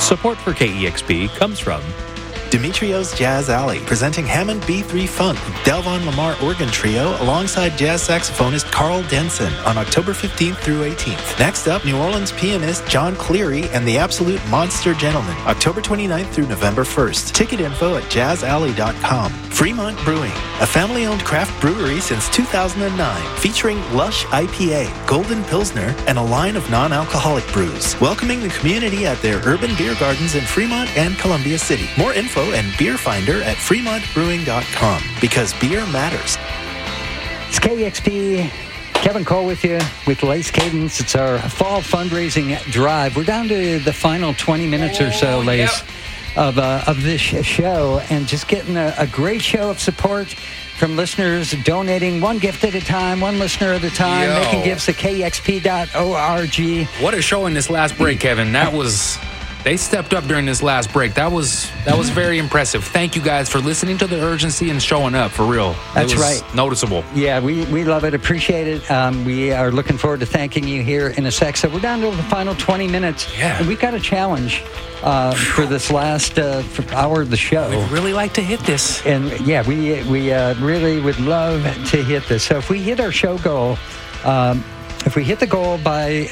Support for KEXP comes from Demetrio's Jazz Alley, presenting Hammond B3 Funk with Delvon Lamar Organ Trio alongside jazz saxophonist Carl Denson on October 15th through 18th. Next up, New Orleans pianist John Cleary and the Absolute Monster Gentlemen, October 29th through November 1st. Ticket info at jazzalley.com. Fremont Brewing, a family-owned craft brewery since 2009, featuring Lush IPA, Golden Pilsner, and a line of non-alcoholic brews. Welcoming the community at their urban beer gardens in Fremont and Columbia City. More info and beer finder at fremontbrewing.com, because beer matters. It's KEXP. Kevin Cole with you with Lace Cadence. It's our fall fundraising drive. We're down to the final 20 minutes or so, Lace, of this show, and just getting a great show of support from listeners donating one gift at a time, one listener at a time, making gifts at kexp.org. What a show in this last break, Kevin. They stepped up during this last break. That was very impressive. Thank you guys for listening to the urgency and showing up, for real. That's right. Noticeable. Yeah, we love it, appreciate it. We are looking forward to thanking you here in a sec. So we're down to the final 20 minutes. Yeah. And we've got a challenge for this last hour of the show. We'd really like to hit this. And yeah, we really would love to hit this. So if we hit our show goal, if we hit the goal by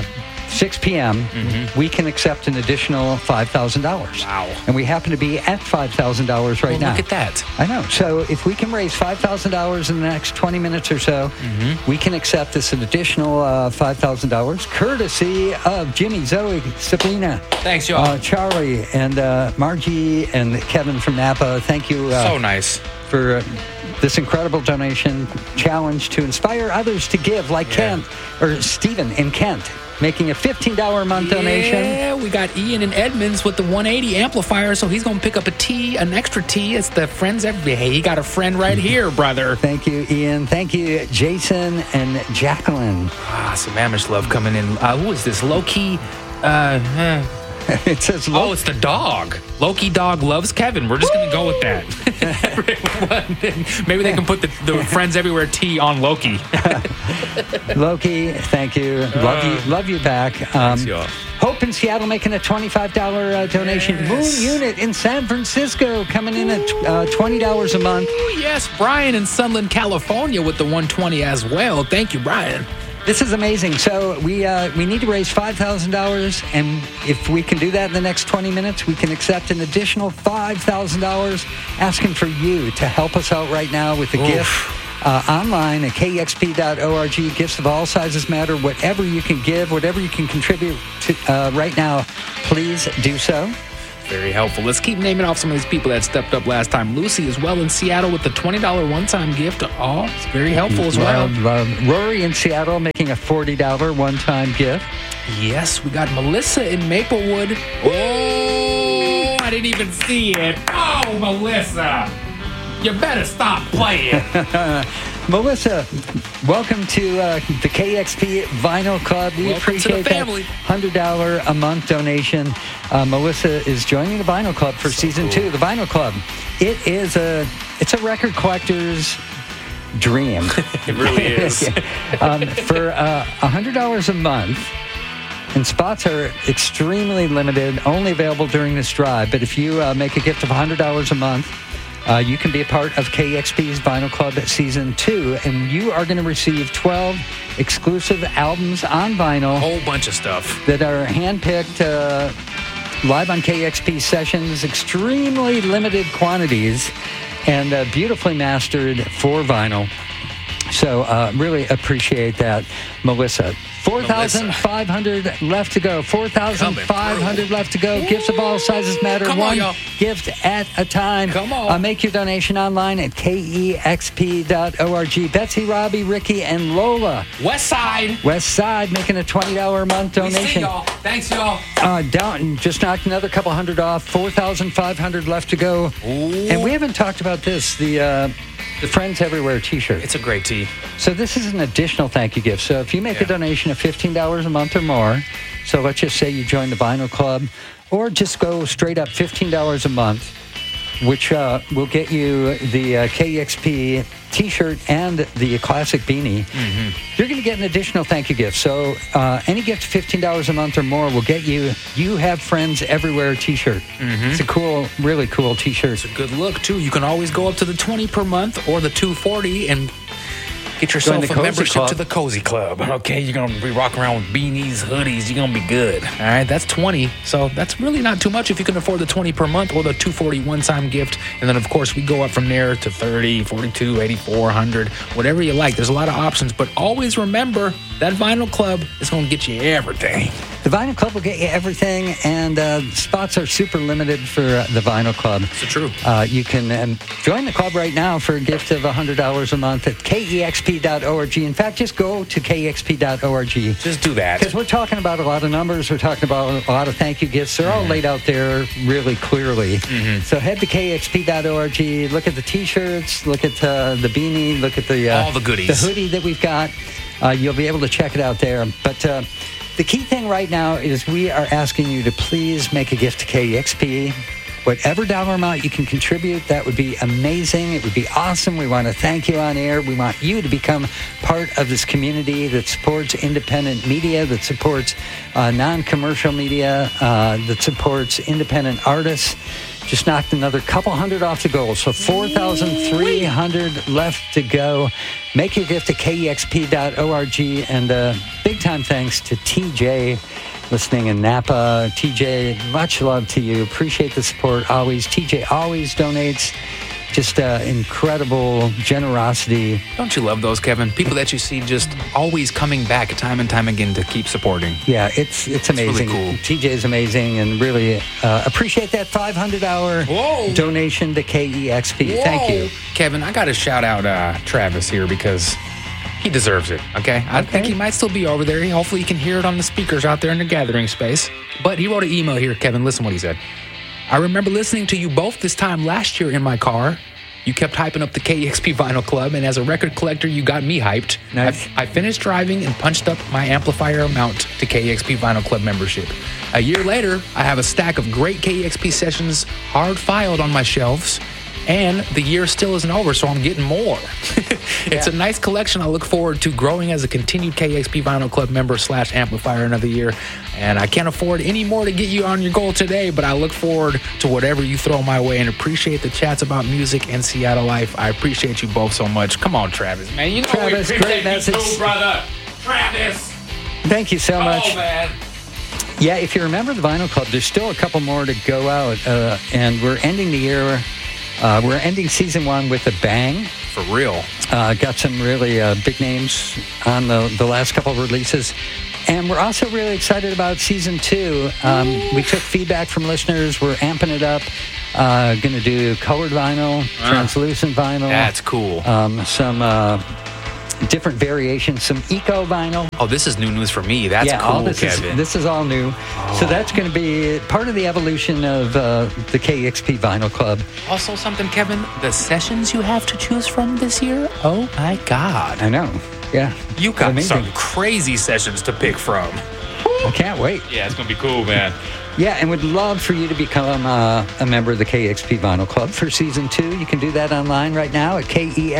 6 p.m., we can accept an additional $5,000. Wow. And we happen to be at $5,000 right now. Look at that. I know. So if we can raise $5,000 in the next 20 minutes or so, we can accept this an additional $5,000, courtesy of Jimmy, Zoe, Sabrina. Thanks, y'all. Charlie, and Margie, and Kevin from Napa. Thank you. So nice. For this incredible donation challenge to inspire others to give, like Kent, or Stephen in Kent, making a $15 a month donation. Yeah, we got Ian in Edmonds with the 180 amplifier, so he's going to pick up an extra T. It's the friends every. Hey, he got a friend right here, brother. Thank you, Ian. Thank you, Jason and Jacqueline. Some Amish love coming in. Who is this? Low-key... It says it's the dog. Loki dog loves Kevin. We're just going to go with that. Maybe they can put the Friends Everywhere T on Loki. Loki, thank you. Love you back. Thanks, y'all. Hope in Seattle making a $25 donation. Yes. Moon Unit in San Francisco coming in at $20 a month. Ooh, yes, Brian in Sunland, California with the 120 as well. Thank you, Brian. This is amazing. So we need to raise $5,000, and if we can do that in the next 20 minutes, we can accept an additional $5,000, asking for you to help us out right now with a gift online at kexp.org. Gifts of all sizes matter. Whatever you can give, whatever you can contribute to right now, please do so. Very helpful. Let's keep naming off some of these people that stepped up last time. Lucy as well in Seattle with the $20 one-time gift. Oh, it's very helpful as well. Rory in Seattle making a $40 one-time gift. Yes, we got Melissa in Maplewood. Oh, I didn't even see it. Oh, Melissa, you better stop playing. Melissa, welcome to the KEXP Vinyl Club. We appreciate that $100 a month donation. Melissa is joining the Vinyl Club for season 2. The Vinyl Club, it's a record collector's dream. It really is. For $100 a month, and spots are extremely limited, only available during this drive. But if you make a gift of $100 a month, you can be a part of KEXP's Vinyl Club at Season 2, and you are going to receive 12 exclusive albums on vinyl. A whole bunch of stuff. That are handpicked live on KEXP sessions, extremely limited quantities, and beautifully mastered for vinyl. So really appreciate that, Melissa. 4,500 left to go. 4,500 left to go. Gifts of all sizes matter. Come One on, gift at a time. Come on. Make your donation online at kexp.org. Betsy, Robbie, Ricky, and Lola. West Side making a $20 a month donation. We see y'all. Thanks, y'all. Down, just knocked another couple hundred off. 4,500 left to go. Ooh. And we haven't talked about this. The Friends Everywhere t-shirt. It's a great tee. So this is an additional thank you gift. So if you make a donation of $15 a month or more, so let's just say you join the Vinyl Club, or just go straight up $15 a month, which will get you the KEXP T-shirt and the classic beanie. You're going to get an additional thank you gift. So any gift of $15 a month or more will get you You Have Friends Everywhere T-shirt. It's a cool, really cool T-shirt. It's a good look, too. You can always go up to the $20 per month or the $240 and get yourself a membership to the Cozy Club. Okay, you're going to be rocking around with beanies, hoodies. You're going to be good. All right, that's $20. So that's really not too much if you can afford the $20 per month or the $240 one-time gift. And then, of course, we go up from there to $30, $42, $84, $100, whatever you like. There's a lot of options. But always remember, that Vinyl Club is going to get you everything. The Vinyl Club will get you everything, and spots are super limited for the Vinyl Club. It's true. You can join the club right now for a gift of $100 a month at KEXP.org. In fact, just go to KEXP.org. Just do that. Because we're talking about a lot of numbers. We're talking about a lot of thank you gifts. They're all laid out there really clearly. So head to KEXP.org. Look at the T-shirts. Look at the beanie. Look at the all the goodies. The hoodie that we've got. You'll be able to check it out there. But the key thing right now is we are asking you to please make a gift to KEXP. Whatever dollar amount you can contribute, that would be amazing. It would be awesome. We want to thank you on air. We want you to become part of this community that supports independent media, that supports non-commercial media, that supports independent artists. Just knocked another couple hundred off the goal. So 4,300 left to go. Make your gift at KEXP.org. And big time thanks to TJ listening in Napa. TJ, much love to you. Appreciate the support always. TJ always donates. Just incredible generosity. Don't you love those, Kevin? People that you see just always coming back time and time again to keep supporting. Yeah, it's amazing. Really cool. TJ is amazing, and really appreciate that $500 donation to KEXP. Whoa. Thank you. Kevin, I got to shout out Travis here because he deserves it, okay? I think he might still be over there. Hopefully you can hear it on the speakers out there in the gathering space. But he wrote an email here, Kevin. Listen what he said. I remember listening to you both this time last year in my car. You kept hyping up the KEXP Vinyl Club, and as a record collector, you got me hyped. Nice. I finished driving and punched up my amplifier amount to KEXP Vinyl Club membership. A year later, I have a stack of great KEXP sessions hard-filed on my shelves, and the year still isn't over, so I'm getting more. It's a nice collection. I look forward to growing as a continued KEXP Vinyl Club member / amplifier another year. And I can't afford any more to get you on your goal today, but I look forward to whatever you throw my way and appreciate the chats about music and Seattle life. I appreciate you both so much. Come on, Travis, man. You know Travis, we appreciate great message. you too, brother. Travis. Thank you so much. Oh, man. Yeah, if you remember the Vinyl Club, there's still a couple more to go out, and we're ending the year. We're ending season 1 with a bang. For real. Got some really big names on the last couple of releases. And we're also really excited about season 2. We took feedback from listeners. We're amping it up. Going to do colored vinyl, translucent vinyl. That's cool. Some different variations, some eco vinyl. Oh, this is new news for me. That's cool, Kevin. This is all new. So that's going to be part of the evolution of the KEXP Vinyl Club. Also something, Kevin, the sessions you have to choose from this year? Oh, my God. I know. Yeah. You got amazing. some crazy sessions to pick from. I can't wait. Yeah, it's going to be cool, man. Yeah, and would love for you to become a member of the KEXP Vinyl Club for Season 2. You can do that online right now at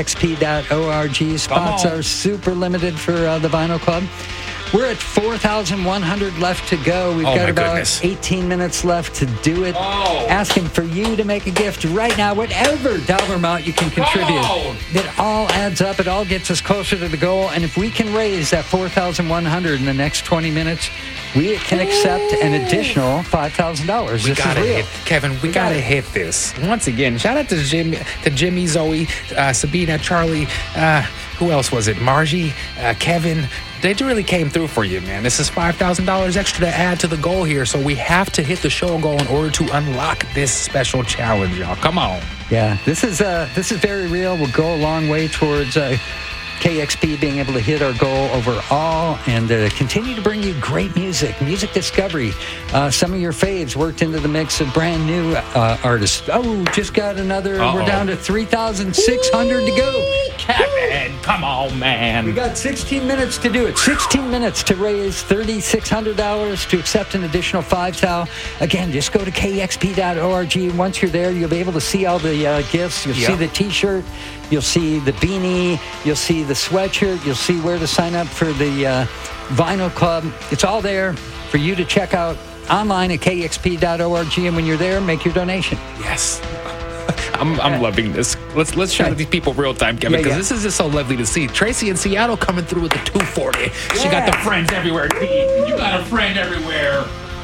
KEXP.org. Spots are super limited for the Vinyl Club. We're at 4,100 left to go. We've got about 18 minutes left to do it. Asking for you to make a gift right now, whatever dollar amount you can contribute. It all adds up. It all gets us closer to the goal. And if we can raise that 4,100 in the next 20 minutes, we can accept an additional $5,000. We gotta hit, Kevin. We gotta hit this once again. Shout out to Jimmy, Zoe, Sabina, Charlie. Who else was it? Margie, Kevin. They really came through for you, man. This is $5,000 extra to add to the goal here, so we have to hit the show goal in order to unlock this special challenge, y'all. Come on. Yeah, this is very real. We'll go a long way towards KXP being able to hit our goal overall and continue to bring you great music discovery. Some of your faves worked into the mix of brand new artists. Oh, just got another. We're down to 3,600 to go. Kevin, come on, man. We got 16 minutes to do it. 16 minutes to raise $3,600 to accept an additional $5,000. Again, just go to kxp.org. Once you're there, you'll be able to see all the gifts. You'll see the T-shirt. You'll see the beanie. You'll see the sweatshirt. You'll see where to sign up for the Vinyl Club. It's all there for you to check out online at kxp.org. And when you're there, make your donation. Yes. I'm loving this. Let's shout at these people real time, Kevin, because this is just so lovely to see. Tracy in Seattle coming through with the 240. She got the friends everywhere. You got a friend everywhere.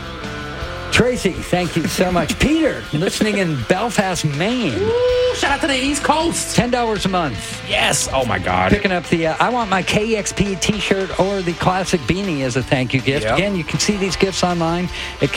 Tracy, thank you so much. Peter, listening in Belfast, Maine. Woo, shout out to the East Coast. $10 a month. Yes. Oh, my God. Picking up the I Want My KXP T-shirt or the classic beanie as a thank you gift. Again, you can see these gifts online at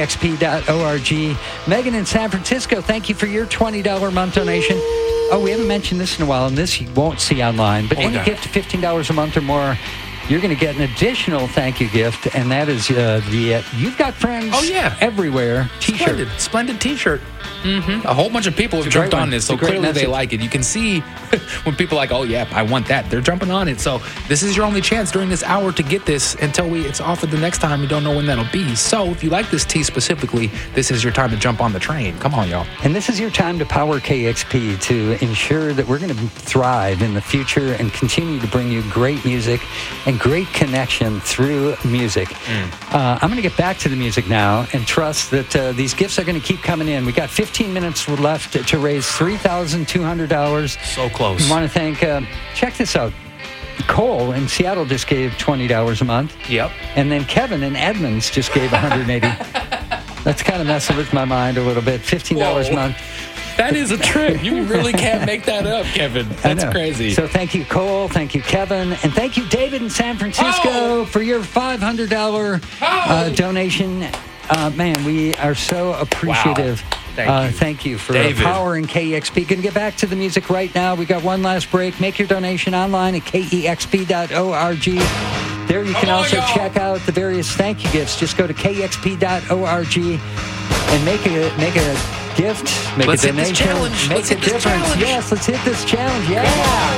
kexp.org. Megan in San Francisco, thank you for your $20 a month donation. Oh, we haven't mentioned this in a while, and this you won't see online, but any gift of $15 a month or more, you're going to get an additional thank you gift, and that is the You've Got Friends Everywhere T-shirt. Splendid T-shirt. Mm-hmm. A whole bunch of people have jumped on this, so clearly they like it. You can see when people are like, oh, yeah, I want that. They're jumping on it. So this is your only chance during this hour to get this until it's offered the next time. We don't know when that'll be. So if you like this tee specifically, this is your time to jump on the train. Come on, y'all. And this is your time to power KXP to ensure that we're going to thrive in the future and continue to bring you great music and great connection through music. I'm going to get back to the music now and trust that these gifts are going to keep coming in. We got 15 minutes left to raise $3,200. So close. I want to thank, check this out. Cole in Seattle just gave $20 a month. Yep. And then Kevin in Edmonds just gave $180. That's kind of messing with my mind a little bit. $15 a month. That is a trick. You really can't make that up, Kevin. That's crazy. So thank you, Cole. Thank you, Kevin. And thank you, David in San Francisco, for your $500 donation. Man, we are so appreciative. Wow. Thank you for powering KXP. Going to get back to the music right now. We got one last break. Make your donation online at kexp.org. There you can also check out the various thank you gifts. Just go to kexp.org and make a gift, make a donation, make a difference. Yes, let's hit this challenge. Yeah.